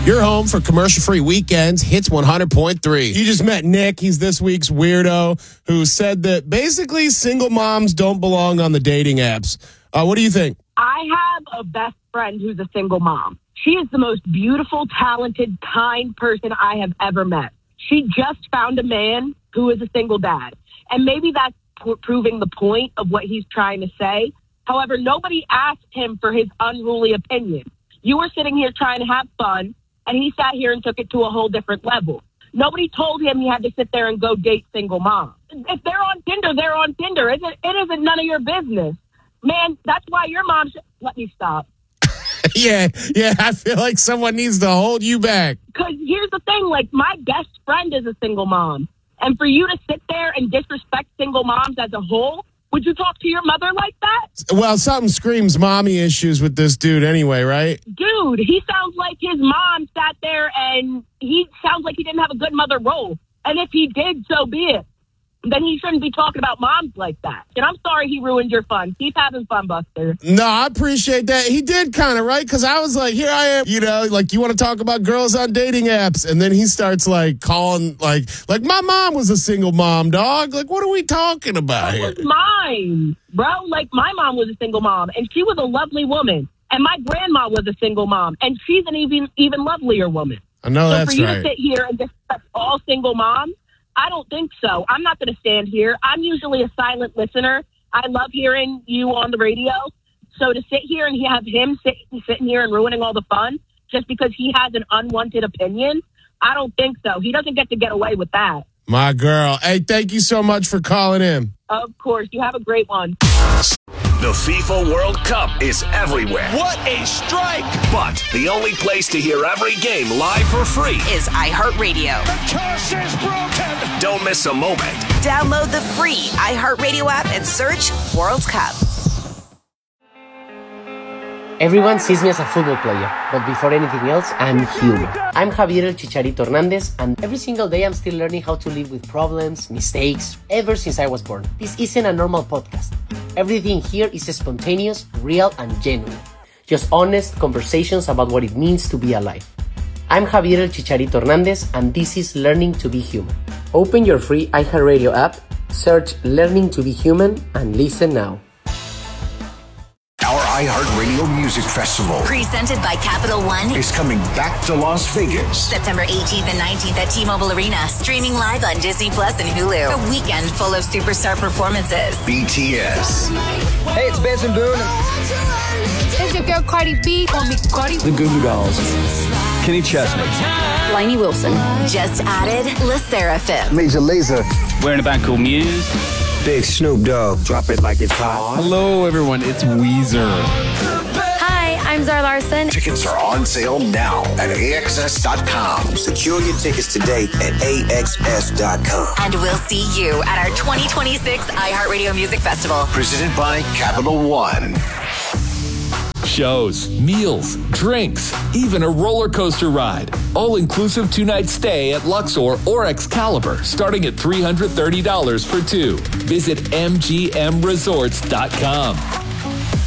Your home for commercial-free weekends, Hits 100.3. You just met Nick. He's this week's weirdo who said that basically single moms don't belong on the dating apps. What do you think? I have a best friend who's a single mom. She is the most beautiful, talented, kind person I have ever met. She just found a man who is a single dad. And maybe that's proving the point of what he's trying to say. However, nobody asked him for his unruly opinion. You were sitting here trying to have fun, and he sat here and took it to a whole different level. Nobody told him he had to sit there and go date single moms. If they're on Tinder, they're on Tinder. It isn't none of your business. Man, that's why your mom should... Let me stop. Yeah, I feel like someone needs to hold you back. Because here's the thing, like, my best friend is a single mom. And for you to sit there and disrespect single moms as a whole, would you talk to your mother like that? Well, something screams mommy issues with this dude anyway, right? Dude, he sounds like his mom sat there and he sounds like he didn't have a good mother role. And if he did, so be it. Then he shouldn't be talking about moms like that. And I'm sorry he ruined your fun. Keep having fun, Buster. No, I appreciate that. He did kind of, right? Because I was like, here I am, like, you want to talk about girls on dating apps? And then he starts, like, calling, like my mom was a single mom, dog. Like, what are we talking about here? That was mine, bro. Like, my mom was a single mom, and she was a lovely woman. And my grandma was a single mom, and she's an even lovelier woman. I know that's right. So for you to sit here and disrespect all single moms, I don't think so. I'm not going to stand here. I'm usually a silent listener. I love hearing you on the radio. So to sit here and have him sitting here and ruining all the fun just because he has an unwanted opinion, I don't think so. He doesn't get away with that. My girl. Hey, thank you so much for calling in. Of course. You have a great one. The FIFA World Cup is everywhere. What a strike! But the only place to hear every game live for free is iHeartRadio. The curse is broken! Don't miss a moment. Download the free iHeartRadio app and search World Cup. Everyone sees me as a football player, but before anything else, I'm human. I'm Javier El Chicharito Hernandez, and every single day I'm still learning how to live with problems, mistakes, ever since I was born. This isn't a normal podcast. Everything here is spontaneous, real, and genuine. Just honest conversations about what it means to be alive. I'm Javier El Chicharito Hernandez, and this is Learning to be Human. Open your free iHeartRadio app, search Learning to be Human, and listen now. Our iHeartRadio Music Festival, Presented by Capital One, is coming back to Las Vegas. September 18th and 19th at T-Mobile Arena. Streaming live on Disney Plus and Hulu. A weekend full of superstar performances. BTS, Hey, it's Benson Boone. It's your girl Cardi B. Call me Cardi. The Goo Goo Dolls. Kenny Chesney. Lainey Wilson. Just added La Seraphim. Major Lazer. We're in a band called Muse. Big Snoop Dogg. Drop it like it's hot. Hello, everyone. It's Weezer. Hi, I'm Zara Larson. Tickets are on sale now at AXS.com. Secure your tickets today at AXS.com. And we'll see you at our 2026 iHeartRadio Music Festival. Presented by Capital One. Shows, meals, drinks, even a roller coaster ride. All-inclusive 2-night stay at Luxor or Excalibur, starting at $330 for two. Visit MGMResorts.com.